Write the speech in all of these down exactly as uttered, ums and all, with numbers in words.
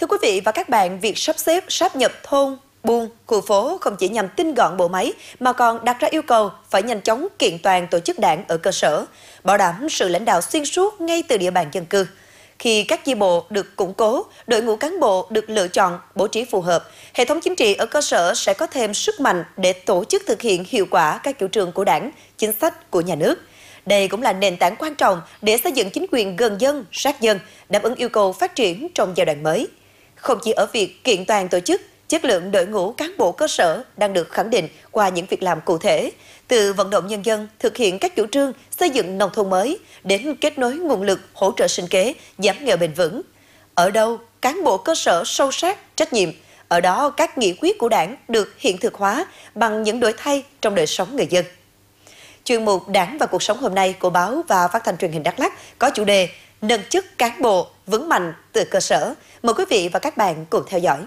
Thưa quý vị và các bạn, việc sắp xếp sáp nhập thôn, buôn, khu phố không chỉ nhằm tinh gọn bộ máy mà còn đặt ra yêu cầu phải nhanh chóng kiện toàn tổ chức đảng ở cơ sở, bảo đảm sự lãnh đạo xuyên suốt ngay từ địa bàn dân cư. Khi các chi bộ được củng cố, đội ngũ cán bộ được lựa chọn, bố trí phù hợp, hệ thống chính trị ở cơ sở sẽ có thêm sức mạnh để tổ chức thực hiện hiệu quả các chủ trương của Đảng, chính sách của nhà nước. Đây cũng là nền tảng quan trọng để xây dựng chính quyền gần dân, sát dân, đáp ứng yêu cầu phát triển trong giai đoạn mới. Không chỉ ở việc kiện toàn tổ chức, chất lượng đội ngũ cán bộ cơ sở đang được khẳng định qua những việc làm cụ thể, từ vận động nhân dân thực hiện các chủ trương xây dựng nông thôn mới đến kết nối nguồn lực hỗ trợ sinh kế, giảm nghèo bền vững. Ở đâu cán bộ cơ sở sâu sát, trách nhiệm, ở đó các nghị quyết của Đảng được hiện thực hóa bằng những đổi thay trong đời sống người dân. Chuyên mục Đảng và cuộc sống hôm nay của báo và phát thanh truyền hình Đắk Lắk có chủ đề nâng chức cán bộ vững mạnh từ cơ sở. Mời quý vị và các bạn cùng theo dõi.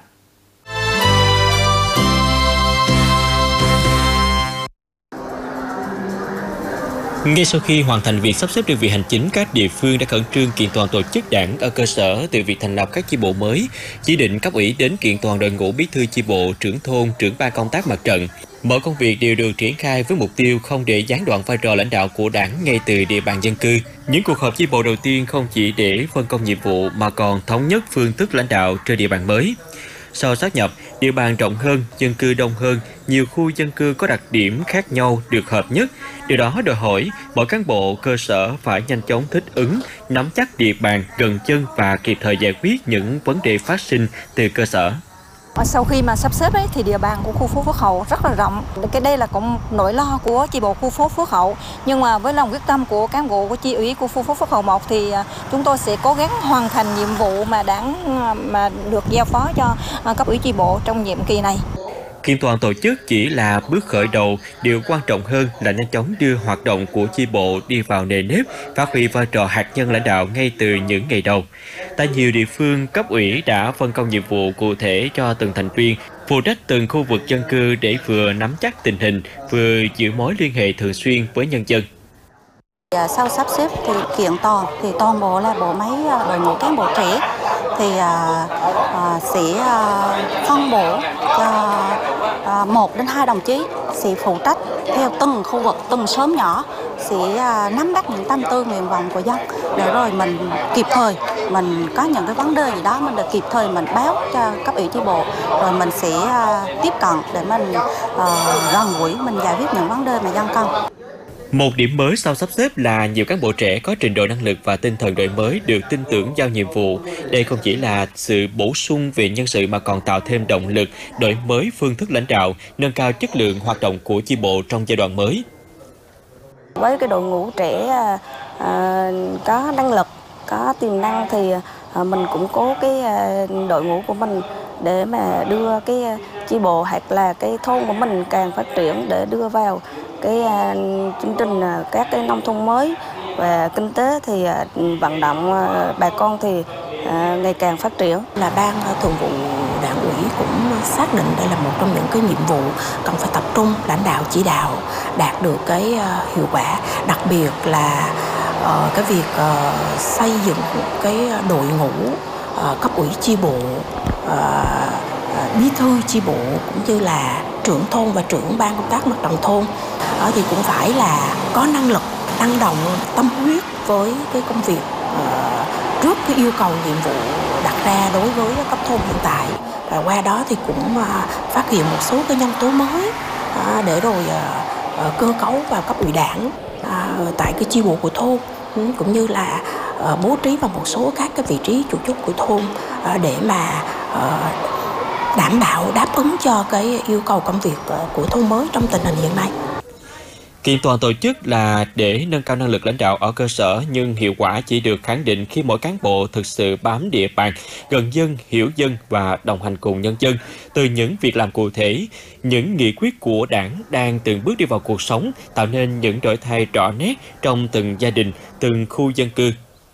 Ngay sau khi hoàn thành việc sắp xếp đơn vị hành chính, các địa phương đã khẩn trương kiện toàn tổ chức đảng ở cơ sở, từ việc thành lập các chi bộ mới, chỉ định cấp ủy đến kiện toàn đội ngũ bí thư chi bộ, trưởng thôn, trưởng ban công tác mặt trận. Mọi công việc đều được triển khai với mục tiêu không để gián đoạn vai trò lãnh đạo của đảng ngay từ địa bàn dân cư. Những cuộc họp chi bộ đầu tiên không chỉ để phân công nhiệm vụ mà còn thống nhất phương thức lãnh đạo trên địa bàn mới. Sau sát nhập, địa bàn rộng hơn, dân cư đông hơn, nhiều khu dân cư có đặc điểm khác nhau được hợp nhất. Điều đó đòi hỏi mỗi cán bộ cơ sở phải nhanh chóng thích ứng, nắm chắc địa bàn gần chân và kịp thời giải quyết những vấn đề phát sinh từ cơ sở. Sau khi mà sắp xếp ấy, thì địa bàn của khu phố Phước Hậu rất là rộng. Cái đây là cũng nỗi lo của chi bộ khu phố Phước Hậu. Nhưng mà với lòng quyết tâm của cán bộ của chi ủy của khu phố Phước Hậu một thì chúng tôi sẽ cố gắng hoàn thành nhiệm vụ mà đảng mà được giao phó cho cấp ủy chi bộ trong nhiệm kỳ này. Kiện toàn tổ chức chỉ là bước khởi đầu, điều quan trọng hơn là nhanh chóng đưa hoạt động của chi bộ đi vào nề nếp, phát huy vai trò hạt nhân lãnh đạo ngay từ những ngày đầu. Tại nhiều địa phương, cấp ủy đã phân công nhiệm vụ cụ thể cho từng thành viên, phụ trách từng khu vực dân cư để vừa nắm chắc tình hình, vừa giữ mối liên hệ thường xuyên với nhân dân. Sau sắp xếp thì kiện toàn thì toàn bộ là bộ máy đội ngũ cán bộ trẻ thì à, à, sẽ à, phân bổ cho à, một đến hai đồng chí sẽ phụ trách theo từng khu vực, từng xóm nhỏ, sẽ à, nắm bắt những tâm tư nguyện vọng của dân để rồi mình kịp thời mình có những cái vấn đề gì đó mình được kịp thời mình báo cho cấp ủy chi bộ, rồi mình sẽ à, tiếp cận để mình à, gần gũi mình giải quyết những vấn đề mà dân cần. Một điểm mới sau sắp xếp là nhiều cán bộ trẻ có trình độ năng lực và tinh thần đổi mới được tin tưởng giao nhiệm vụ. Đây không chỉ là sự bổ sung về nhân sự mà còn tạo thêm động lực, đổi mới phương thức lãnh đạo, nâng cao chất lượng hoạt động của chi bộ trong giai đoạn mới. Với cái đội ngũ trẻ à, có năng lực, có tiềm năng thì à, mình củng cố cái à, đội ngũ của mình để mà đưa cái chi bộ hoặc là cái thôn của mình càng phát triển, để đưa vào cái uh, chương trình uh, các cái nông thôn mới và kinh tế thì uh, vận động uh, bà con thì uh, ngày càng phát triển. Là ban thường vụ đảng ủy cũng xác định đây là một trong những cái nhiệm vụ cần phải tập trung lãnh đạo chỉ đạo đạt được cái uh, hiệu quả, đặc biệt là uh, cái việc uh, xây dựng cái đội ngũ uh, cấp ủy chi bộ, uh, bí thư chi bộ cũng như là trưởng thôn và trưởng ban công tác mặt trận thôn đó thì cũng phải là có năng lực, năng động, tâm huyết với cái công việc uh, trước cái yêu cầu nhiệm vụ đặt ra đối với cấp thôn hiện tại, và qua đó thì cũng uh, phát hiện một số cái nhân tố mới uh, để rồi uh, uh, cơ cấu vào cấp ủy đảng uh, tại cái chi bộ của thôn, uh, cũng như là uh, bố trí vào một số các cái vị trí chủ chốt của thôn uh, để mà uh, đảm bảo đáp ứng cho cái yêu cầu công việc của thôn mới trong tình hình hiện nay. Kiện toàn tổ chức là để nâng cao năng lực lãnh đạo ở cơ sở, nhưng hiệu quả chỉ được khẳng định khi mỗi cán bộ thực sự bám địa bàn, gần dân, hiểu dân và đồng hành cùng nhân dân. Từ những việc làm cụ thể, những nghị quyết của Đảng đang từng bước đi vào cuộc sống, tạo nên những đổi thay rõ nét trong từng gia đình, từng khu dân cư.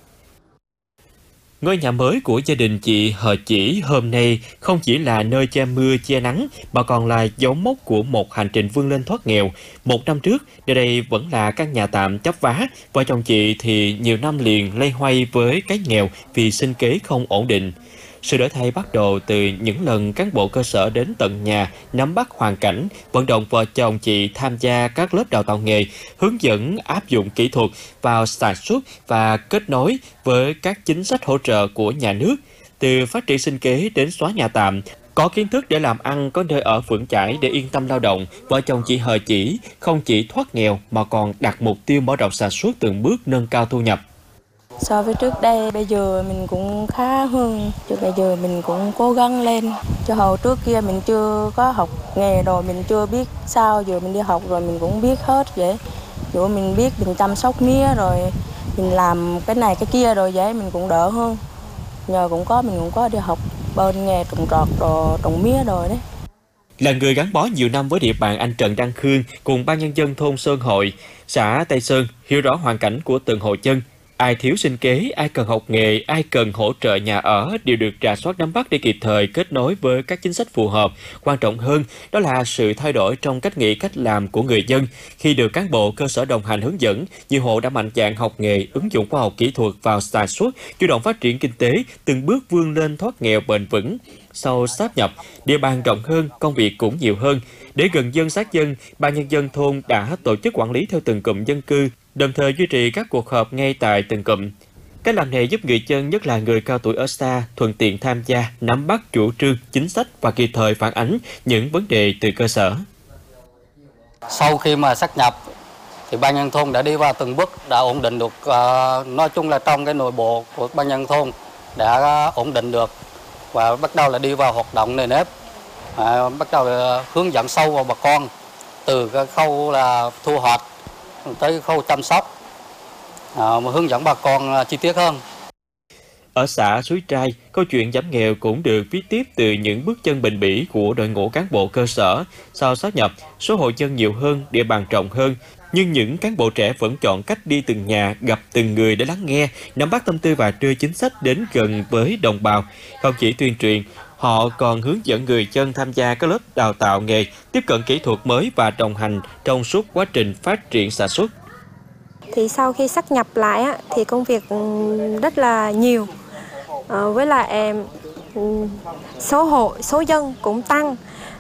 Ngôi nhà mới của gia đình chị Hờ Chỉ hôm nay không chỉ là nơi che mưa che nắng mà còn là dấu mốc của một hành trình vươn lên thoát nghèo. Một năm trước, nơi đây vẫn là căn nhà tạm chắp vá. Vợ chồng chị thì nhiều năm liền loay hoay với cái nghèo vì sinh kế không ổn định. Sự đổi thay bắt đầu từ những lần cán bộ cơ sở đến tận nhà, nắm bắt hoàn cảnh, vận động vợ chồng chị tham gia các lớp đào tạo nghề, hướng dẫn áp dụng kỹ thuật vào sản xuất và kết nối với các chính sách hỗ trợ của nhà nước, từ phát triển sinh kế đến xóa nhà tạm. Có kiến thức để làm ăn, có nơi ở vững chãi để yên tâm lao động, vợ chồng chị Hờ Chỉ không chỉ thoát nghèo mà còn đặt mục tiêu mở rộng sản xuất từng bước nâng cao thu nhập. So với trước đây, bây giờ mình cũng khá hơn, chứ bây giờ mình cũng cố gắng lên. Chứ hồi trước kia mình chưa có học nghề rồi, mình chưa biết sao, giờ mình đi học rồi mình cũng biết hết vậy. Dù mình biết mình chăm sóc mía rồi, mình làm cái này cái kia rồi vậy mình cũng đỡ hơn. Nhờ cũng có, mình cũng có đi học bên nghề trồng trọt rồi trồng mía rồi đấy. Là người gắn bó nhiều năm với địa bàn, anh Trần Đăng Khương cùng ban nhân dân thôn Sơn Hội, xã Tây Sơn hiểu rõ hoàn cảnh của từng hộ dân. Ai thiếu sinh kế, ai cần học nghề, ai cần hỗ trợ nhà ở đều được rà soát nắm bắt để kịp thời kết nối với các chính sách phù hợp. Quan trọng hơn, đó là sự thay đổi trong cách nghĩ, cách làm của người dân. Khi được cán bộ cơ sở đồng hành hướng dẫn, nhiều hộ đã mạnh dạn học nghề, ứng dụng khoa học kỹ thuật vào sản xuất, chủ động phát triển kinh tế, từng bước vươn lên thoát nghèo bền vững. Sau sáp nhập, địa bàn rộng hơn, công việc cũng nhiều hơn. Để gần dân sát dân, ban nhân dân thôn đã tổ chức quản lý theo từng cụm dân cư, đồng thời duy trì các cuộc họp ngay tại từng cụm. Cách làm này giúp người dân, nhất là người cao tuổi ở xa, thuận tiện tham gia, nắm bắt chủ trương, chính sách và kịp thời phản ánh những vấn đề từ cơ sở. Sau khi mà sát nhập, thì ban nhân thôn đã đi vào từng bước, đã ổn định được, uh, nói chung là trong cái nội bộ của ban nhân thôn đã ổn định được và bắt đầu là đi vào hoạt động nề nếp, à, bắt đầu là hướng dẫn sâu vào bà con từ cái khâu là thu hoạch tới khâu chăm sóc, à, hướng dẫn bà con chi tiết hơn. Ở xã Suối Trai, câu chuyện giảm nghèo cũng được viết tiếp từ những bước chân bền bỉ của đội ngũ cán bộ cơ sở. Sau sát nhập, số hộ dân nhiều hơn, địa bàn rộng hơn, nhưng những cán bộ trẻ vẫn chọn cách đi từng nhà, gặp từng người để lắng nghe, nắm bắt tâm tư và đưa chính sách đến gần với đồng bào. Không chỉ tuyên truyền, họ còn hướng dẫn người dân tham gia các lớp đào tạo nghề, tiếp cận kỹ thuật mới và đồng hành trong suốt quá trình phát triển sản xuất. Thì sau khi sáp nhập lại á, thì công việc rất là nhiều, à, với lại số hộ, số dân cũng tăng.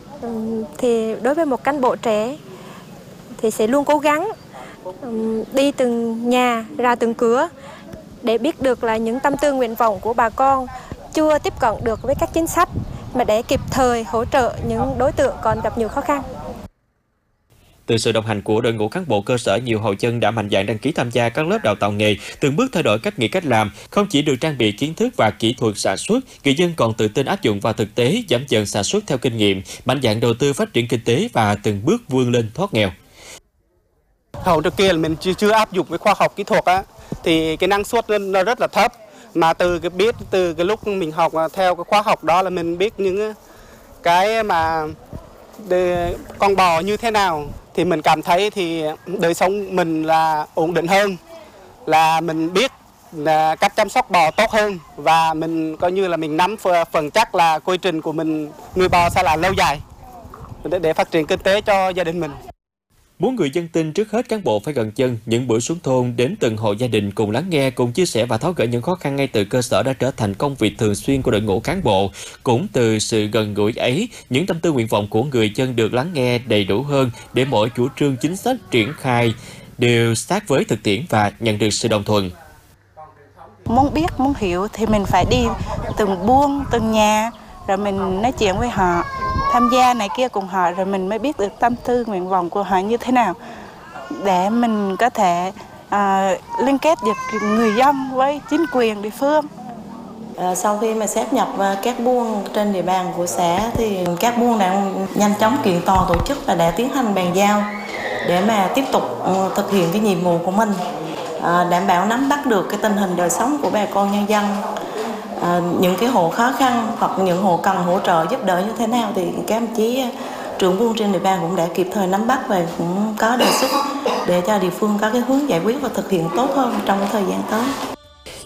Thì đối với một cán bộ trẻ thì sẽ luôn cố gắng đi từng nhà, ra từng cửa để biết được là những tâm tư nguyện vọng của bà con chưa tiếp cận được với các chính sách, mà để kịp thời hỗ trợ những đối tượng còn gặp nhiều khó khăn. Từ sự đồng hành của đội ngũ cán bộ cơ sở, nhiều hộ dân đã mạnh dạn đăng ký tham gia các lớp đào tạo nghề, từng bước thay đổi cách nghĩ, cách làm. Không chỉ được trang bị kiến thức và kỹ thuật sản xuất, người dân còn tự tin áp dụng vào thực tế, giảm dần sản xuất theo kinh nghiệm, mạnh dạn đầu tư phát triển kinh tế và từng bước vươn lên thoát nghèo. Hồi trước kia là mình chưa, chưa áp dụng cái khoa học kỹ thuật á, thì cái năng suất nó rất là thấp. Mà từ cái biết từ cái lúc mình học theo cái khóa học đó là mình biết những cái mà con bò như thế nào, thì mình cảm thấy thì đời sống mình là ổn định hơn, là mình biết là cách chăm sóc bò tốt hơn, và mình coi như là mình nắm phần chắc là quy trình của mình nuôi bò sẽ là lâu dài để, để phát triển kinh tế cho gia đình mình. Muốn người dân tin, trước hết cán bộ phải gần chân. Những buổi xuống thôn đến từng hộ gia đình cùng lắng nghe, cùng chia sẻ và tháo gỡ những khó khăn ngay từ cơ sở đã trở thành công việc thường xuyên của đội ngũ cán bộ. Cũng từ sự gần gũi ấy, những tâm tư nguyện vọng của người dân được lắng nghe đầy đủ hơn để mỗi chủ trương chính sách triển khai đều sát với thực tiễn và nhận được sự đồng thuận. Muốn biết, muốn hiểu thì mình phải đi từng buôn, từng nhà, rồi mình nói chuyện với họ, tham gia này kia cùng họ, rồi mình mới biết được tâm tư nguyện vọng của họ như thế nào, để mình có thể à, liên kết được người dân với chính quyền địa phương. À, sau khi mà sáp nhập các buôn trên địa bàn của xã thì các buôn đã nhanh chóng kiện toàn tổ chức và đã tiến hành bàn giao để mà tiếp tục thực hiện cái nhiệm vụ của mình, à, đảm bảo nắm bắt được cái tình hình đời sống của bà con nhân dân. À, những cái hộ khó khăn hoặc những hộ cần hỗ trợ giúp đỡ như thế nào thì các đồng chí trưởng buôn trên địa bàn cũng đã kịp thời nắm bắt và cũng có đề xuất để cho địa phương có cái hướng giải quyết và thực hiện tốt hơn trong cái thời gian tới.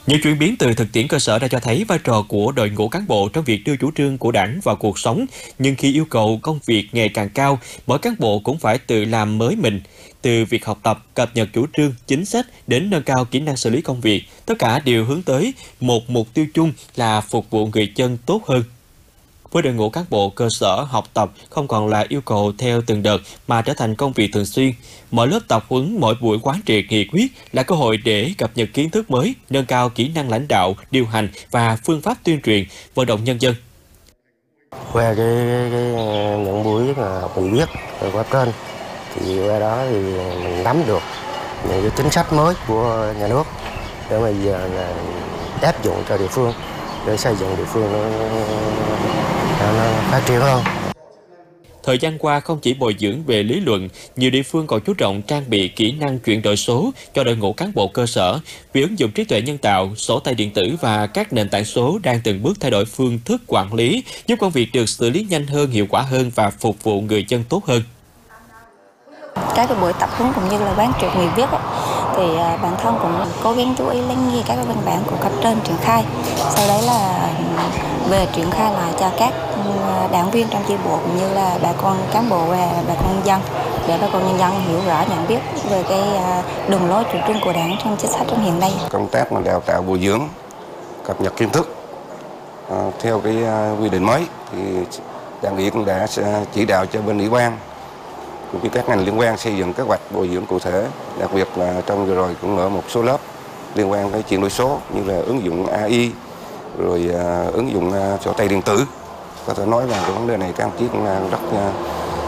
Những chuyển biến từ thực tiễn cơ sở đã cho thấy vai trò của đội ngũ cán bộ trong việc đưa chủ trương của Đảng vào cuộc sống. Nhưng khi yêu cầu công việc ngày càng cao, mỗi cán bộ cũng phải tự làm mới mình. Từ việc học tập, cập nhật chủ trương, chính sách đến nâng cao kỹ năng xử lý công việc, tất cả đều hướng tới một mục tiêu chung là phục vụ người dân tốt hơn. Với đội ngũ cán bộ cơ sở, học tập không còn là yêu cầu theo từng đợt mà trở thành công việc thường xuyên. Mỗi lớp tập huấn, mỗi buổi quán triệt nghị quyết là cơ hội để cập nhật kiến thức mới, nâng cao kỹ năng lãnh đạo, điều hành và phương pháp tuyên truyền, vận động nhân dân. Qua cái, cái, cái những buổi mà học nghị quyết qua kênh thì qua đó thì mình nắm được những cái chính sách mới của nhà nước để mà giờ là áp dụng cho địa phương, để xây dựng địa phương nó, nó, nó phát triển hơn. Thời gian qua không chỉ bồi dưỡng về lý luận, nhiều địa phương còn chú trọng trang bị kỹ năng chuyển đổi số cho đội ngũ cán bộ cơ sở. Việc ứng dụng trí tuệ nhân tạo, sổ tay điện tử và các nền tảng số đang từng bước thay đổi phương thức quản lý, giúp công việc được xử lý nhanh hơn, hiệu quả hơn và phục vụ người dân tốt hơn. Các cái buổi tập huấn cũng như là quán triệt nghị quyết ấy, thì bản thân cũng cố gắng chú ý lắng nghe các văn bản của cấp trên triển khai, sau đấy là về triển khai lại cho các đảng viên trong chi bộ cũng như là bà con cán bộ và bà con nhân dân, để bà con nhân dân hiểu rõ, nhận biết về cái đường lối chủ trương của Đảng trong chính sách trong hiện nay. Công tác mà đào tạo bồi dưỡng, cập nhật kiến thức uh, theo cái uh, quy định mới thì Đảng ủy cũng đã chỉ đạo cho bên ủy ban cũng như các ngành liên quan xây dựng kế hoạch bồi dưỡng cụ thể, đặc biệt là trong vừa rồi cũng ở một số lớp liên quan tới chuyển đổi số như là ứng dụng a i, rồi uh, ứng dụng uh, sổ tay điện tử. Có thể nói là cái vấn đề này các đồng chí cũng là rất uh,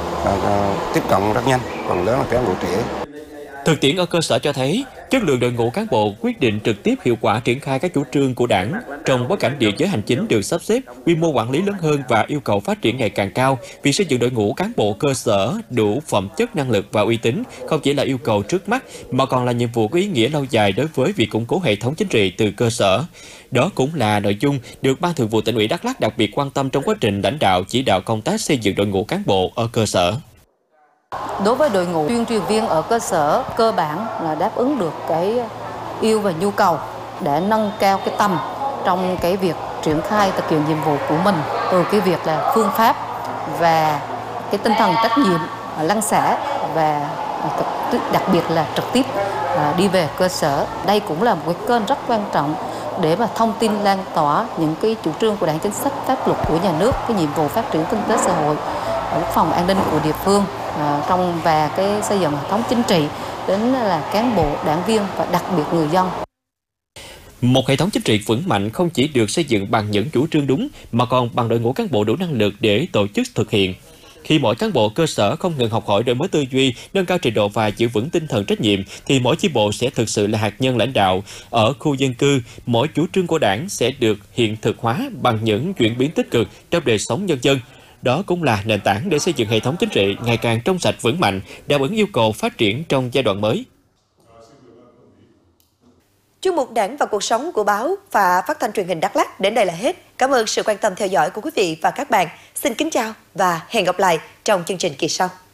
uh, tiếp cận rất nhanh, phần lớn là cán bộ trẻ. Thực tiễn ở cơ sở cho thấy, chất lượng đội ngũ cán bộ quyết định trực tiếp hiệu quả triển khai các chủ trương của Đảng. Trong bối cảnh địa giới hành chính được sắp xếp, quy mô quản lý lớn hơn và yêu cầu phát triển ngày càng cao, việc xây dựng đội ngũ cán bộ cơ sở đủ phẩm chất, năng lực và uy tín không chỉ là yêu cầu trước mắt mà còn là nhiệm vụ có ý nghĩa lâu dài đối với việc củng cố hệ thống chính trị từ cơ sở. Đó cũng là nội dung được Ban Thường vụ Tỉnh ủy Đắk Lắk đặc biệt quan tâm trong quá trình lãnh đạo chỉ đạo công tác xây dựng đội ngũ cán bộ ở cơ sở. Đối với đội ngũ tuyên truyền viên ở cơ sở, cơ bản là đáp ứng được cái yêu và nhu cầu để nâng cao cái tầm trong cái việc triển khai thực hiện nhiệm vụ của mình, từ cái việc là phương pháp và cái tinh thần trách nhiệm lăn xả và đặc biệt là trực tiếp đi về cơ sở. Đây cũng là một cái kênh rất quan trọng để mà thông tin lan tỏa những cái chủ trương của Đảng, chính sách, pháp luật của nhà nước, cái nhiệm vụ phát triển kinh tế xã hội, quốc phòng an ninh của địa phương à, trong và cái xây dựng hệ thống chính trị đến là cán bộ, đảng viên và đặc biệt người dân. Một hệ thống chính trị vững mạnh không chỉ được xây dựng bằng những chủ trương đúng mà còn bằng đội ngũ cán bộ đủ năng lực để tổ chức thực hiện. Khi mỗi cán bộ cơ sở không ngừng học hỏi, đổi mới tư duy, nâng cao trình độ và giữ vững tinh thần trách nhiệm, thì mỗi chi bộ sẽ thực sự là hạt nhân lãnh đạo. Ở khu dân cư, mỗi chủ trương của Đảng sẽ được hiện thực hóa bằng những chuyển biến tích cực trong đời sống nhân dân. Đó cũng là nền tảng để xây dựng hệ thống chính trị ngày càng trong sạch vững mạnh, đáp ứng yêu cầu phát triển trong giai đoạn mới. Chuyên mục Đảng và cuộc sống của báo và Phát thanh Truyền hình Đắk Lắk đến đây là hết. Cảm ơn sự quan tâm theo dõi của quý vị và các bạn. Xin kính chào và hẹn gặp lại trong chương trình kỳ sau.